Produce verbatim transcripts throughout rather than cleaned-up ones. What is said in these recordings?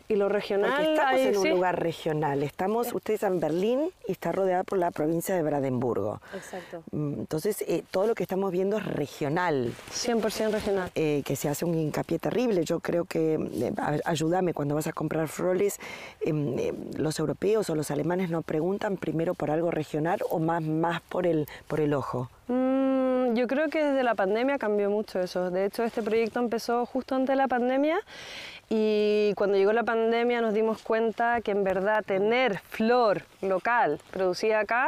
Y lo regional... Porque estamos ahí, en un sí. lugar regional. Estamos, ustedes en Berlín y está rodeada por la provincia de Brandenburgo. Exacto. Entonces, eh, todo lo que estamos viendo es regional. cien por ciento regional. Eh, que se hace un hincapié terrible. Yo creo que, eh, ayúdame, cuando vas a comprar flores, eh, eh, los europeos o los alemanes no preguntan primero por algo regional o más, más por, el, por el ojo. Mm, yo creo que desde la pandemia cambió mucho eso. De hecho, este proyecto empezó justo antes de la pandemia y cuando llegó la pandemia nos dimos cuenta que en verdad tener flor local producida acá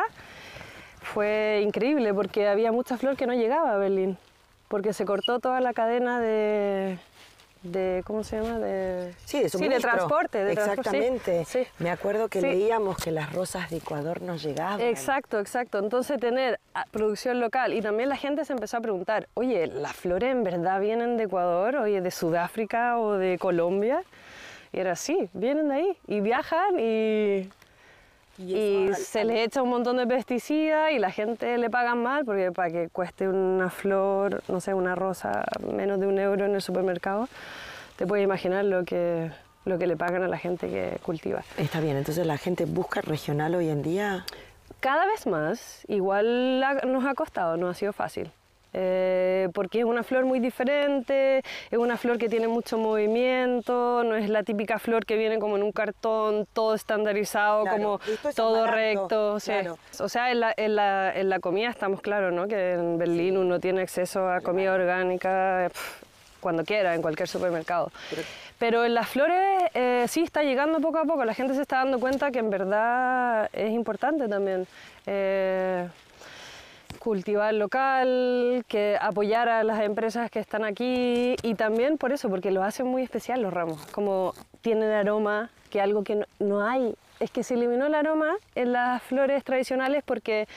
fue increíble porque había mucha flor que no llegaba a Berlín porque se cortó toda la cadena de... de ¿cómo se llama? De, sí, de, sí, de transporte. De Exactamente. Transporte, sí. Me acuerdo que sí. leíamos que las rosas de Ecuador no llegaban. Exacto, exacto. Entonces tener producción local y también la gente se empezó a preguntar, oye, ¿las flores en verdad vienen de Ecuador, oye, de Sudáfrica o de Colombia? Y era así, vienen de ahí y viajan y... Y, y se les echa un montón de pesticidas y la gente le pagan mal porque para que cueste una flor, no sé, una rosa, menos de un euro en el supermercado, te puedes imaginar lo que, lo que le pagan a la gente que cultiva. Está bien, entonces la gente busca regional hoy en día. Cada vez más, igual nos ha costado, no ha sido fácil. Eh, porque es una flor muy diferente, es una flor que tiene mucho movimiento, no es la típica flor que viene como en un cartón, todo estandarizado, claro, como todo amaranto, recto. Sí. Claro. O sea, en la, en, la, en la comida estamos claros, ¿no? Que en Berlín sí. uno tiene acceso a comida orgánica pff, cuando quiera, en cualquier supermercado. Pero, Pero en las flores eh, sí está llegando poco a poco, la gente se está dando cuenta que en verdad es importante también. Eh, cultivar local, que apoyar a las empresas que están aquí y también por eso, porque lo hacen muy especial los ramos, como tienen aroma, que algo que no, no hay, es que se eliminó el aroma en las flores tradicionales porque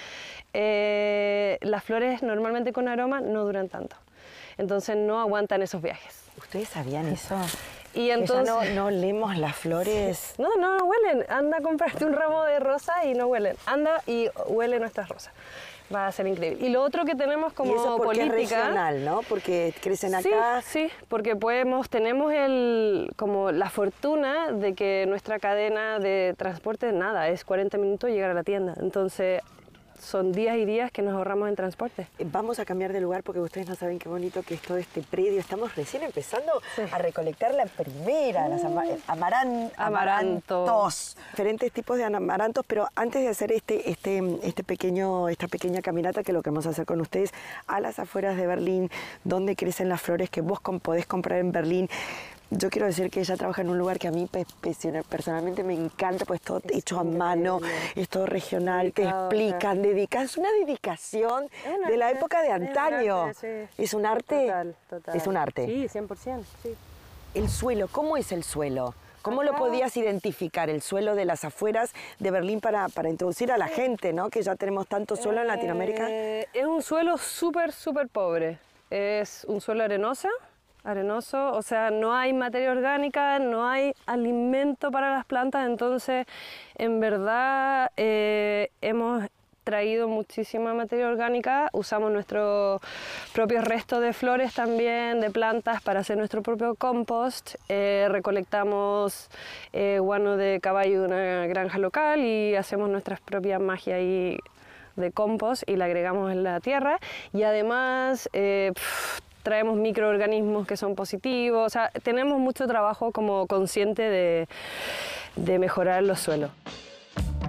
eh, las flores normalmente con aroma no duran tanto, entonces no aguantan esos viajes. ¿Ustedes sabían eso? Y entonces, ya no, no olemos las flores. No, no, no huelen. Anda a comprarte un ramo de rosa y no huelen. Anda y huele nuestras rosas. Va a ser increíble. Y lo otro que tenemos como ¿Y eso porque política... es regional, ¿no? Porque crecen acá... Sí, sí, porque podemos, tenemos el, como la fortuna de que nuestra cadena de transporte, nada, es cuarenta minutos llegar a la tienda. Entonces, son días y días que nos ahorramos en transporte. Vamos a cambiar de lugar porque ustedes no saben qué bonito que es todo este predio. Estamos recién empezando sí. a recolectar la primera, las ama amaran Amaranto. amarantos. Diferentes tipos de amarantos, pero antes de hacer este, este, este pequeño, esta pequeña caminata, que lo que vamos a hacer con ustedes a las afueras de Berlín, donde crecen las flores que vos podés comprar en Berlín. Yo quiero decir que ella trabaja en un lugar que a mí personalmente me encanta, pues todo es hecho a mano, es todo regional, te explican, dedican, es una dedicación es de la arte, época de antaño. Es un arte, sí. ¿Es un arte? Total, total. ¿Es un arte? Sí, cien por ciento, sí. El suelo, ¿cómo es el suelo? ¿Cómo Acá. lo podías identificar, el suelo de las afueras de Berlín para, para introducir a la gente, ¿no? Que ya tenemos tanto suelo eh, en Latinoamérica? Es un suelo súper, súper pobre. Es un suelo arenoso. arenoso, o sea, no hay materia orgánica, no hay alimento para las plantas, entonces en verdad eh, hemos traído muchísima materia orgánica, usamos nuestros propios restos de flores también, de plantas para hacer nuestro propio compost, eh, recolectamos eh, guano de caballo de una granja local y hacemos nuestras propias magias ahí de compost y la agregamos en la tierra y además eh, pff, traemos microorganismos que son positivos, o sea, tenemos mucho trabajo como consciente de, de mejorar los suelos.